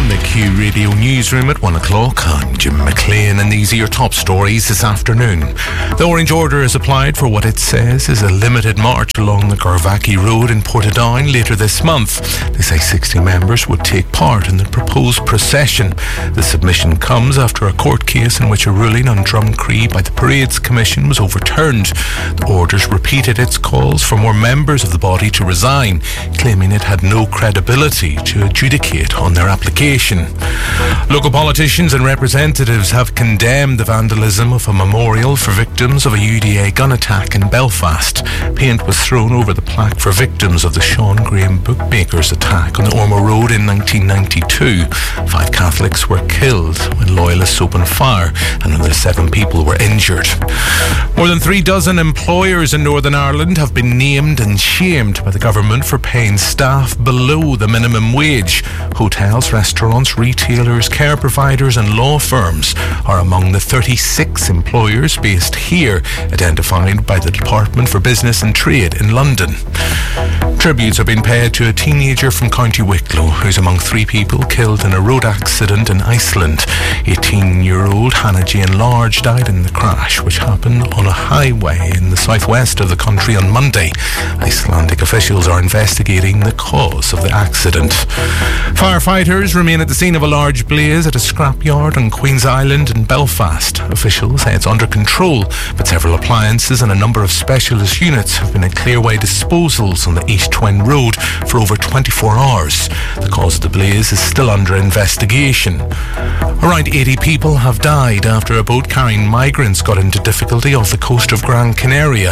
From the Q Radio Newsroom at 1 o'clock, I'm Jim McLean, and these are your top stories this afternoon. The Orange Order has applied for what it says is a limited march along the Garvaki Road in Portadown later this month. They say 60 members would take part in the proposed procession. The submission comes after a court case in which a ruling on Drumcree by the Parades Commission was overturned. The Order's repeated its calls for more members of the body to resign, claiming it had no credibility to adjudicate on their application. Local politicians and representatives have condemned the vandalism of a memorial for victims of a UDA gun attack in Belfast. Paint was thrown over the plaque for victims of the Sean Graham Bookmakers attack on the Ormeau Road in 1992. 5 Catholics were killed when loyalists opened fire, and another 7 people were injured. More than 36 employers in Northern Ireland have been named and shamed by the government for paying staff below the minimum wage. Hotels, restaurants, retailers, care providers and law firms are among the 36 employers based here, identified by the Department for Business and Trade in London. Tributes are being paid to a teenager from County Wicklow who's among 3 people killed in a road accident in Iceland. 18-year-old Hannah Jane Large died in the crash, which happened on a highway in the southwest of the country on Monday. Icelandic officials are investigating the cause of the accident. Firefighters remain at the scene of a large blaze at a scrapyard on Queen's Island in Belfast. Officials say it's under control, but several appliances and a number of specialist units have been at Clearway Disposals on the East Twin Road for over 24 hours. The cause of the blaze is still under investigation. Around 80 people have died after a boat carrying migrants got into difficulty off the coast of Gran Canaria.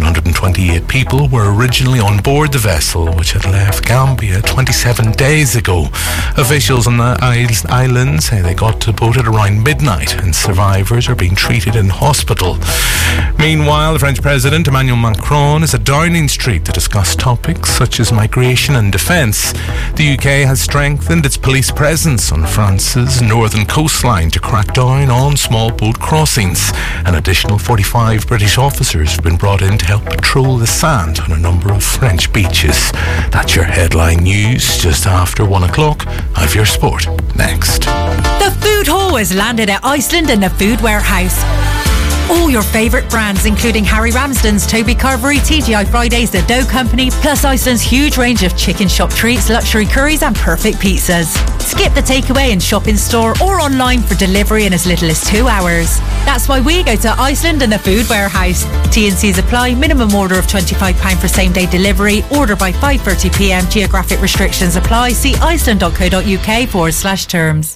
128 people were originally on board the vessel, which had left Gambia 27 days ago. Officials on the island say they got to the boat at around midnight, and survivors are being treated in hospital. Meanwhile, the French President Emmanuel Macron is at Downing Street to discuss topics such as migration and defence. The UK has strengthened its police presence on France's northern coastline to crack down on small boat crossings. An additional 45 British officers have been brought in to help patrol the sand on a number of French beaches. That's your headline news. Just after 1 o'clock, I've your sport next. The Food Hall has landed at Iceland in the Food Warehouse. All your favourite brands, including Harry Ramsden's, Toby Carvery, TGI Fridays, The Dough Company, plus Iceland's huge range of chicken shop treats, luxury curries and perfect pizzas. Skip the takeaway and shop in store or online for delivery in as little as 2 hours. That's why we go to Iceland in the Food Warehouse. T&Cs apply. Minimum order of £25 for same-day delivery. Order by 5:30pm. Geographic restrictions apply. See iceland.co.uk/terms.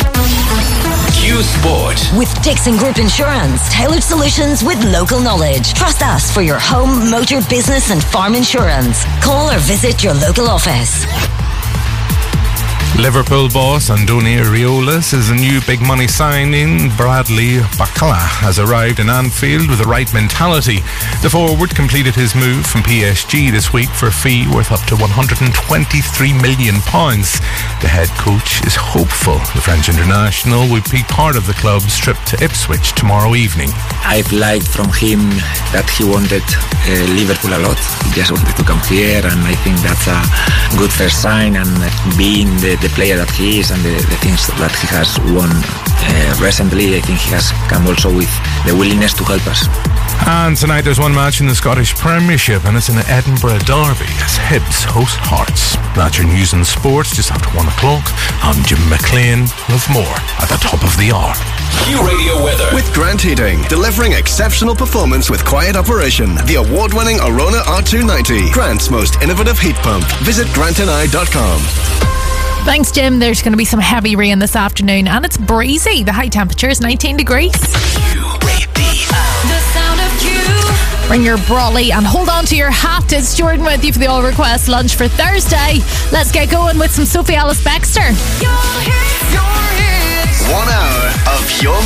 Q Sport with Dixon Group Insurance, tailored solutions with local knowledge. Trust us for your home, motor, business and farm insurance. Call or visit your local office. Liverpool boss Andoni Iraola says a new big money signing, Bradley Barcola, has arrived in Anfield with the right mentality. The forward completed his move from PSG this week for a fee worth up to £123 million. The head coach is hopeful the French international will be part of the club's trip to Ipswich tomorrow evening. I've liked from him that he wanted Liverpool a lot. He just wanted to come here, and I think that's a good first sign. And being the player that he is and the things that he has won recently, I think he has come also with the willingness to help us. And tonight there's one match in the Scottish Premiership, and it's in the Edinburgh Derby as Hibs host Hearts. That's your news and sports just after 1 o'clock. I'm Jim McLean. With more at the top of the hour. Q Radio weather with Grant Heating, delivering exceptional performance with quiet operation. The award-winning Arona R290, Grant's most innovative heat pump. Visit grantandI.com. Thanks, Jim. There's going to be some heavy rain this afternoon, and it's breezy. The high temperature is 19 degrees. The sound of Q. Bring your brolly and hold on to your hat. It's Jordan with you for the All Request Lunch for Thursday. Let's get going with some Sophie Ellis-Bextor. 1 hour of your